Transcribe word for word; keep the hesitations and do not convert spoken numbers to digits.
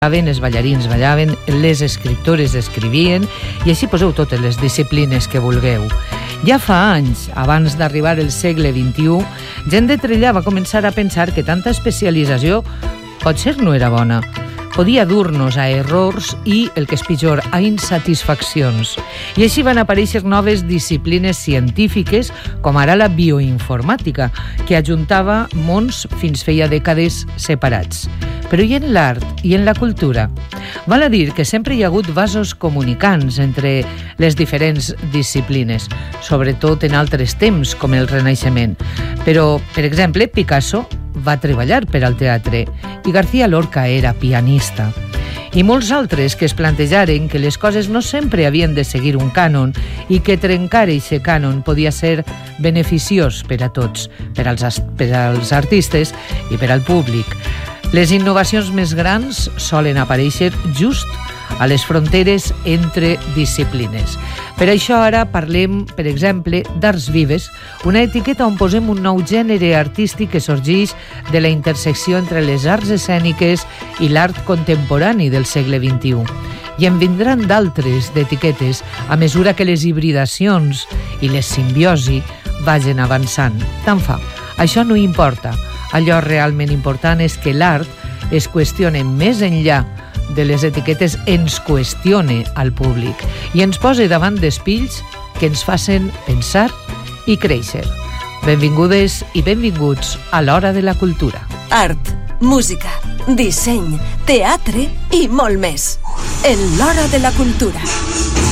els ballarins ballaven, les escriptores escrivien, i així poseu totes les disciplines que vulgueu. Ja fa anys, abans d'arribar al segle vint-i-u, gent de Trellà va començar a pensar que tanta especialització potser no era bona. Podia dur-nos a errors i, el que és pitjor, a insatisfaccions. I així van aparèixer noves disciplines científiques, com ara la bioinformàtica, que ajuntava mons fins feia dècades separats. Però i en l'art i en la cultura? Val a dir que sempre hi ha hagut vasos comunicants entre les diferents disciplines, sobretot en altres temps, com el Renaixement. Però, per exemple, Picasso va treballar per al teatre i García Lorca era pianista. I molts altres que es plantejaren que les coses no sempre havien de seguir un cànon i que trencar aquest cànon podia ser beneficiós per a tots, per als, per als artistes i per al públic. Les innovacions més grans solen aparèixer just a les fronteres entre disciplines. Per això ara parlem, per exemple, d'Arts Vives, una etiqueta on posem un nou gènere artístic que sorgeix de la intersecció entre les arts escèniques i l'art contemporani del segle vint-i-u. I en vindran d'altres d'etiquetes a mesura que les hibridacions i les simbiosi vagin avançant. Tant fa. Això no importa. Allò realment important és que l'art es qüestione més enllà de les etiquetes, ens qüestione al públic i ens posa davant d'espills que ens facin pensar i créixer. Benvingudes i benvinguts a l'Hora de la Cultura. Art, música, disseny, teatre i molt més. En l'Hora de la Cultura.